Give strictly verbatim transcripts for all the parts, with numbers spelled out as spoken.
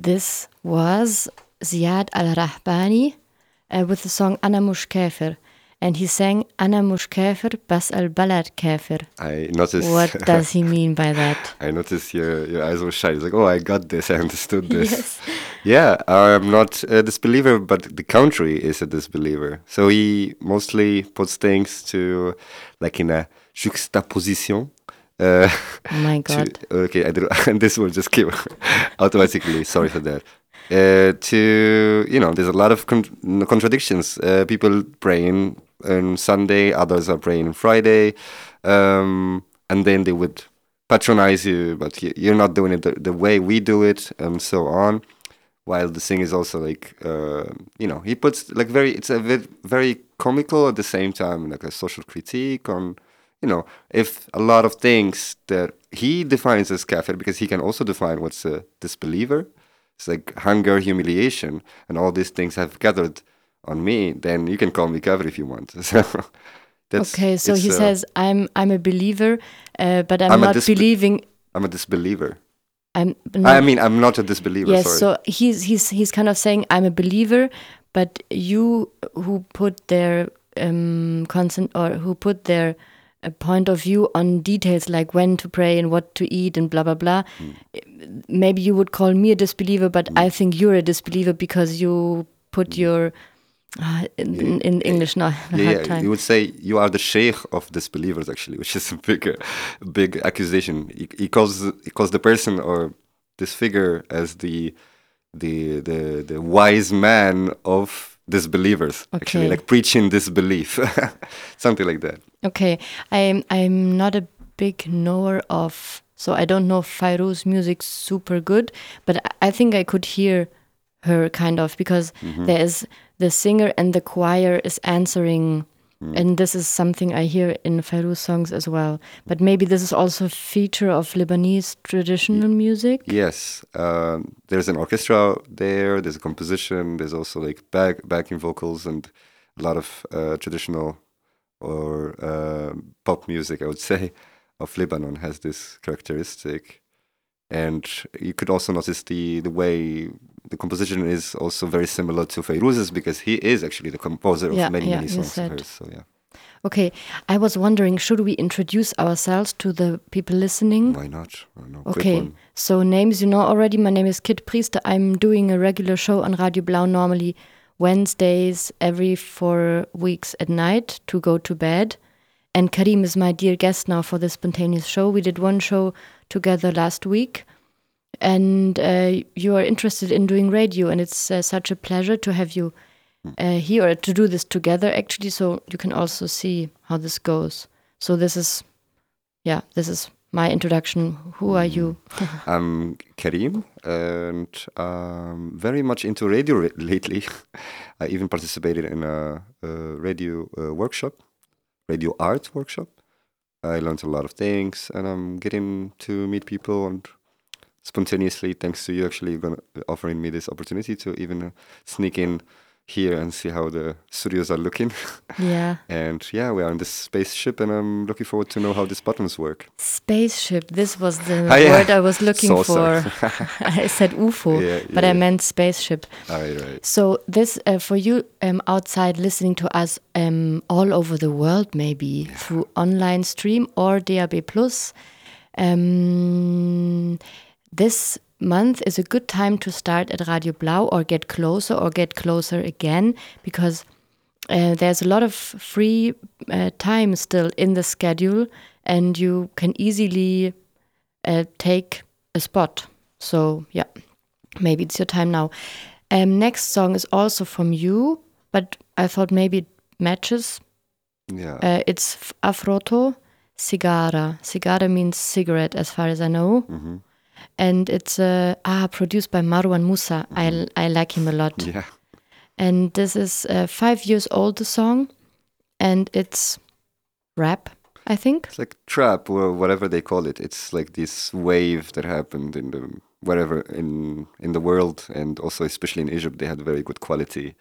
this was Ziad Al-Rahbani uh, with the song Ana Mush Kafir. And he sang Ana Mush Kafir Bas Al-Balad Kafir. I noticed. What does he mean by that? I noticed your, your eyes were shy. It's like, oh, I got this. I understood this. Yes. Yeah, I'm not a disbeliever, but the country is a disbeliever. So he mostly puts things to, like in a juxtaposition. Uh, oh my God. To, okay, I did, and this will just came automatically. Sorry for that. Uh, to, you know, there's a lot of con- contradictions. Uh, people praying on Sunday, others are praying on Friday, um, and then they would patronize you, but you're not doing it the, the way we do it, and so on. While the thing is also like, uh, you know, he puts like very, it's a very, very comical at the same time, like a social critique on, you know, if a lot of things that he defines as kafir, because he can also define what's a disbeliever. It's like hunger, humiliation, and all these things have gathered on me, then you can call me kafir if you want. So that's, okay, so he uh, says, I'm I'm a believer, uh, but I'm, I'm not disbe- believing... I'm a disbeliever. I'm not, I mean, I'm not a disbeliever, yes, sorry. so he's, he's, he's kind of saying, I'm a believer, but you who put their um, consent, or who put their a point of view on details like when to pray and what to eat and blah, blah, blah. Mm. Maybe you would call me a disbeliever, but mm. I think you're a disbeliever because you put mm. your, uh, in, yeah. in English now, yeah, yeah. Time. You would say you are the sheikh of disbelievers, actually, which is a big, uh, big accusation. He, he calls he calls the person or this figure as the the the the wise man of disbelievers, okay. Actually, like preaching disbelief, something like that. Okay, I'm I'm not a big knower of, so I don't know Fairuz music super good, but I think I could hear her kind of, because mm-hmm. there is the singer and the choir is answering, mm. and this is something I hear in Fairuz songs as well. But maybe this is also a feature of Lebanese traditional y- music. Yes, um, there's an orchestra there. There's a composition. There's also like back backing vocals and a lot of uh, traditional or uh, pop music, I would say, of Lebanon has this characteristic. And you could also notice the, the way the composition is also very similar to Fairuz's, because he is actually the composer yeah, of many, yeah, many songs of hers. So, yeah. Okay, I was wondering, should we introduce ourselves to the people listening? Why not? Why not? Okay, so names you know already. My name is Kit Priester. I'm doing a regular show on Radio Blau, normally Wednesdays every four weeks at night to go to bed. And Karim is my dear guest now for the spontaneous show. We did one show together last week. And uh, you are interested in doing radio, and it's uh, such a pleasure to have you uh, here, or to do this together, actually, so you can also see how this goes. So this is, yeah, this is my introduction. Who are you? I'm Karim, and I'm very much into radio re- lately. I even participated in a, a radio uh, workshop, radio art workshop. I learned a lot of things, and I'm getting to meet people and spontaneously, thanks to you actually gonna offering me this opportunity to even uh, sneak in here and see how the studios are looking. Yeah. And yeah, we are in this spaceship, and I'm looking forward to know how these buttons work. Spaceship, this was the ah, yeah. word I was looking Saucer. for. I said U F O, yeah, but yeah. I meant spaceship. Right, right. So this, uh, for you um, outside listening to us um, all over the world, maybe yeah. through online stream or D A B plus, um, this month is a good time to start at Radio Blau, or get closer or get closer again, because uh, there's a lot of free uh, time still in the schedule, and you can easily uh, take a spot. So yeah, maybe it's your time now. Um, next song is also from you, but I thought maybe it matches. Yeah. Uh, it's Afroto Cigara. Cigara means cigarette, as far as I know. Mm-hmm. And it's uh, ah produced by Marwan Musa. Mm-hmm. I I like him a lot. Yeah. And this is uh, five years old, the song, and it's rap, I think. It's like trap or whatever they call it. It's like this wave that happened in the wherever in in the world, and also especially in Egypt, they had very good quality,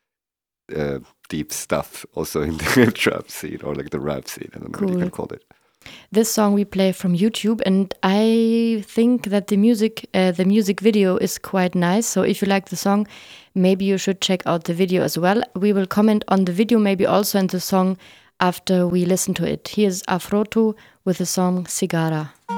uh, deep stuff also in the trap scene, or like the rap scene. I don't know cool. what you can call it. This song we play from YouTube, and I think that the music, uh, the music video is quite nice. So if you like the song, maybe you should check out the video as well. We will comment on the video, maybe also in the song after we listen to it. Here's Afroto with the song Cigara.